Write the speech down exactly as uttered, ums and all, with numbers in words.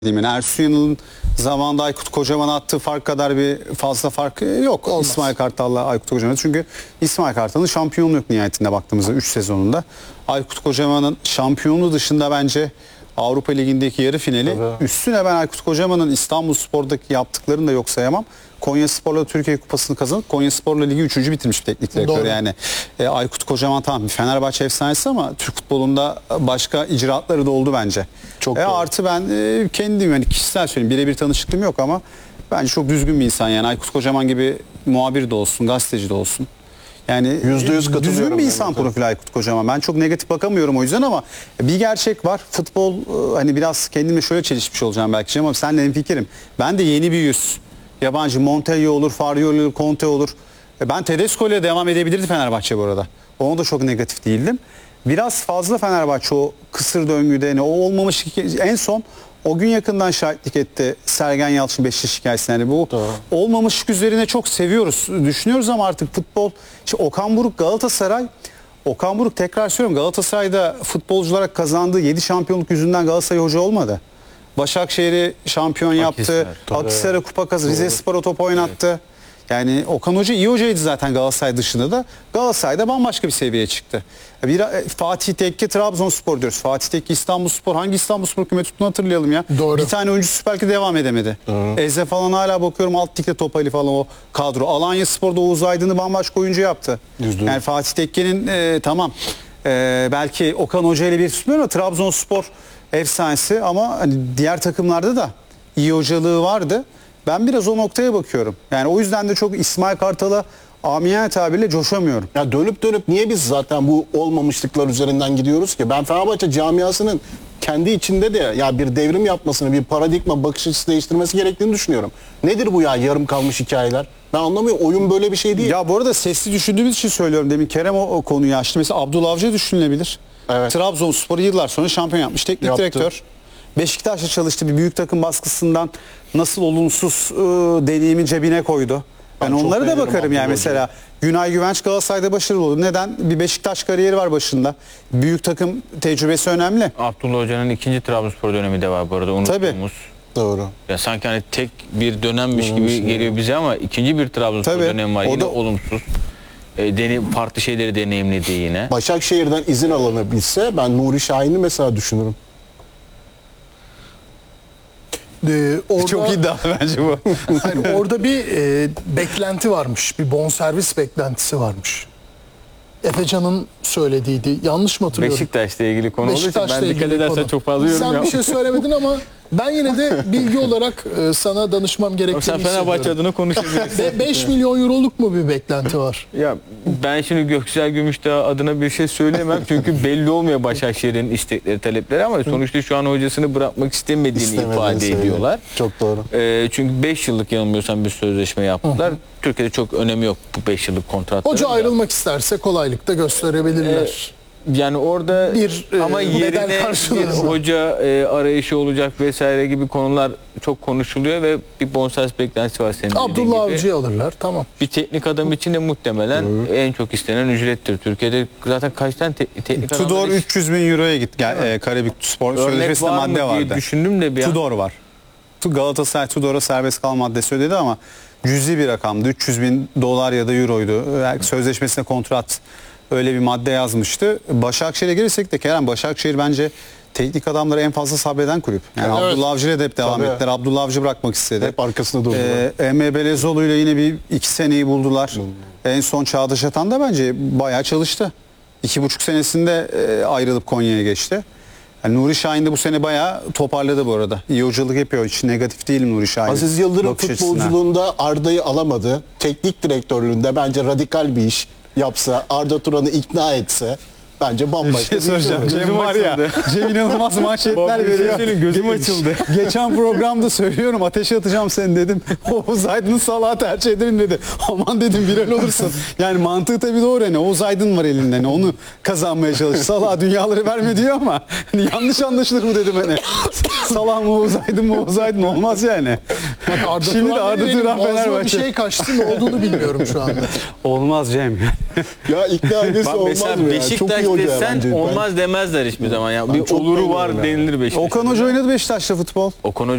Yani Ersun Yanal'ın zamanında Aykut Kocaman'a attığı fark kadar bir fazla fark yok. Olmaz. İsmail Kartal'la Aykut Kocaman'a. Çünkü İsmail Kartal'ın şampiyonluğu yok nihayetinde baktığımızda üç sezonunda. Aykut Kocaman'ın şampiyonluğu dışında bence Avrupa Ligi'ndeki yarı finali. Tabii. Üstüne ben Aykut Kocaman'ın İstanbulspor'daki yaptıklarını da yok sayamam. Konyaspor'la Türkiye Kupası'nı kazanıp Konyaspor'la ligi üçüncü bitirmiş teknik direktör. Doğru. Yani e, Aykut Kocaman tamam bir Fenerbahçe efsanesi ama Türk futbolunda başka icraatları da oldu bence. Çok e, doğru. artı ben e, kendim yani kişisel söyleyeyim birebir tanışıklığım yok ama bence çok düzgün bir insan yani Aykut Kocaman gibi muhabir de olsun, gazeteci de olsun. Yani Yüzde yüz katılıyorum düzgün bir ben insan de. profili Aykut Kocaman. Ben çok negatif bakamıyorum o yüzden ama bir gerçek var. Futbol e, hani biraz kendimle şöyle çelişmiş olacağım belki ama senle hemfikirim. Ben de yeni bir yüz. Yabancı Montella olur, Farioli olur, Conte olur. E, Ben Tedesco ile devam edebilirdi Fenerbahçe bu arada. Ona da çok negatif değildim. Biraz fazla Fenerbahçe o kısır döngüde ne o olmamış en son o gün yakından şahitlik etti Sergen Yalçın Beşiktaş hikayesine. Yani bu Doğru. olmamışlık üzerine çok seviyoruz, düşünüyoruz ama artık futbol işte Okan Buruk Galatasaray Okan Buruk tekrar söylüyorum Galatasaray'da futbolculara kazandığı yedi şampiyonluk yüzünden Galatasaray hoca olmadı. Başakşehir'i şampiyon yaptı. Akhisar, tabii. Akhisar'a kupa kazandı. Rize Spor'a top oynattı. Yani Okan Hoca iyi hocaydı zaten Galatasaray dışında da. Galatasaray'da bambaşka bir seviyeye çıktı. Bir, e, Fatih Tekke Trabzonspor diyoruz. Fatih Tekke İstanbulspor. Hangi İstanbulspor küme tuttuğunu hatırlayalım ya. Doğru. Bir tane oyuncu Süper Lig'de devam edemedi. Doğru. Eze falan hala bakıyorum alt ligde Topali falan o kadro. Alanya Spor'da Oğuz Aydın'ı bambaşka oyuncu yaptı. Yüzde yüz. Yani Fatih Tekke'nin e, tamam e, belki Okan Hoca ile bir tutmuyor ama Trabzonspor efsanesi ama hani diğer takımlarda da iyi hocalığı vardı. Ben biraz o noktaya bakıyorum. Yani o yüzden de çok İsmail Kartal'a amiyane tabirle coşamıyorum. Ya dönüp dönüp niye biz zaten bu olmamışlıklar üzerinden gidiyoruz ki? Ben Fenerbahçe camiasının kendi içinde de ya bir devrim yapmasını, bir paradigma bakış açısı değiştirmesi gerektiğini düşünüyorum. Nedir bu ya yarım kalmış hikayeler? Ben anlamıyorum. Oyun böyle bir şey değil. Ya bu arada sesli düşündüğümüz için söylüyorum. Demin Kerem o, o konuyu açtı. Mesela Abdullah Avcı düşünülebilir. Evet. Trabzonspor'u yıllar sonra şampiyon yapmış teknik Yaptı. direktör. Beşiktaş'ta çalıştı. Bir büyük takım baskısından nasıl olumsuz e, deneyimi cebine koydu. Ben, Ben çok onlara da beğenirim bakarım yani Abdullah mesela. Günay Güvenç Galatasaray'da başarılı oldu. Neden? Bir Beşiktaş kariyeri var başında. Büyük takım tecrübesi önemli. Abdullah Hoca'nın ikinci Trabzonspor dönemi de var bu arada unuttuğumuz. Doğru. Ya sanki hani tek bir dönemmiş gibi geliyor bize ama ikinci bir Trabzonspor Tabii. dönemi var. O Yine da- olumsuz. E, deney, farklı şeyleri deneyimledi yine. Başakşehir'den izin alınabilse ben Nuri Şahin'i mesela düşünürüm. Ee, orada, Çok iddialı bence bu. hayır, orada bir e, beklenti varmış. Bir bonservis beklentisi varmış. Efecan'ın söylediğiydi. Yanlış mı hatırlıyorum? Beşiktaş'la ilgili konu olduğu için Beşiktaş'la ben dikkat ilgili edersen konu. çok fazla yorum Sen yapmam. bir şey söylemedin ama ben yine de bilgi olarak e, sana danışmam gerektiğini Sen Fenerbahçe hissediyorum. adına konuşabilirsin. Be- beş milyon euroluk mu bir beklenti var? Ya ben şimdi Göksel Gümüşdağ adına bir şey söyleyemem çünkü belli olmuyor Başakşehir'in istekleri, talepleri ama sonuçta şu an hocasını bırakmak istemediğini İstemediğini ifade söylüyor. ediyorlar. Çok doğru. Ee, çünkü beş yıllık yanılmıyorsam bir sözleşme yaptılar. Türkiye'de çok önemi yok bu beş yıllık kontratların. Hoca da. ayrılmak isterse kolaylıkla gösterebilirler. Yani orada Bir, e, ama bedel yerine bir karşılığında. hoca e, arayışı olacak vesaire gibi konular çok konuşuluyor ve bir bonservis beklentisi var senin dediğin Abdullah gibi. Avcı'yı alırlar. Tamam. Bir teknik adam için de muhtemelen en çok istenen ücrettir. Türkiye'de zaten kaç tane te- teknik adam Tudor var? üç yüz bin euroya git. Gel, e, Karabük Spor Örnek Sözleşmesi'nde var mı madde diye vardı. düşündüm de bir an. Tudor var. Tu- Galatasaray Tudor'a serbest kal maddesi ödedi ama cüzi bir rakamdı. üç yüz bin dolar ya da euroydu. Yani sözleşmesine kontrat öyle bir madde yazmıştı. Başakşehir'e gelirsek de Kerem Başakşehir bence teknik adamları en fazla sabreden kulüp. Yani Evet. Abdullah Avcı ile de hep devam Tabii. ettiler. Abdullah Avcı bırakmak istedi. Hep arkasında durdular. Ee, Emre Belezoğlu ile yine bir iki seneyi buldular. En son Çağdaş Atan da bence bayağı çalıştı. İki buçuk senesinde e, ayrılıp Konya'ya geçti. Yani Nuri Şahin de bu sene bayağı toparladı bu arada. İyi hocalık yapıyor. Hiç negatif değilim Nuri Şahin. Aziz Yıldırım bakış açısından. futbolculuğunda Arda'yı alamadı. Teknik direktörlüğünde bence radikal bir iş yapsa, Arda Turan'ı ikna etse bence Bir bambaşka şey bir şey soracağım. olur. Cem Gözüm var ya. açıldı. Cem inanılmaz manşetler Bak, bir şey veriyor. söyleyeyim, gözüm açıldı. Geçen programda söylüyorum ateşe atacağım seni dedim. Oğuz Aydın'ı Salah'a tercih ederim dedi. Aman dedim viral olursun. Yani mantığı tabii doğru. Hani Oğuz Aydın var elinde. Hani onu kazanmaya çalış. Salah dünyaları verme diyor ama hani yanlış anlaşılır mı dedim hani. Salah mı Oğuz Aydın mı Oğuz Aydın olmaz yani. Bak Arda Şimdi de Turan Arda benim Turan boğazıma bir Fenerbahçe. şey kaçtı ne olduğunu bilmiyorum şu anda. Olmaz Cem. Ya ikna edilse Bak olmaz mesela mı ya? Çok Beşiktaş iyi hoca desen bence. Ben- olmaz demezler hiçbir zaman. Ya. Ben Bir çok oluru var beğeniyorum ya. denilir Beşiktaş'ta. Okan Hoca oynadı Beşiktaş'ta futbol. Okan Hoca